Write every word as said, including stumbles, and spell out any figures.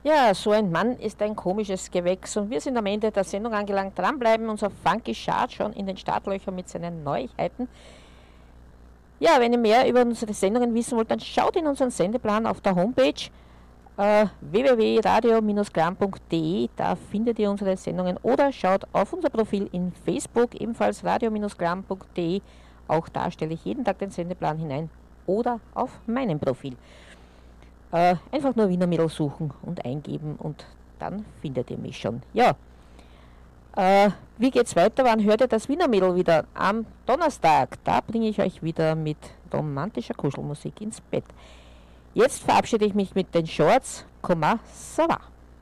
Ja, so ein Mann ist ein komisches Gewächs und wir sind am Ende der Sendung angelangt. Dranbleiben, unser Funky Chart schon in den Startlöchern mit seinen Neuigkeiten. Ja, wenn ihr mehr über unsere Sendungen wissen wollt, dann schaut in unseren Sendeplan auf der Homepage äh, w w w punkt radio Bindestrich glam punkt de, da findet ihr unsere Sendungen, oder schaut auf unser Profil in Facebook, ebenfalls radio Bindestrich glam punkt de, auch da stelle ich jeden Tag den Sendeplan hinein, oder auf meinem Profil. Äh, einfach nur Wiener Mädel suchen und eingeben und dann findet ihr mich schon. Ja, äh, wie geht's weiter? Wann hört ihr das Wiener Mädel wieder? Am Donnerstag. Da bringe ich euch wieder mit romantischer Kuschelmusik ins Bett. Jetzt verabschiede ich mich mit den Shorts. Comment ça va?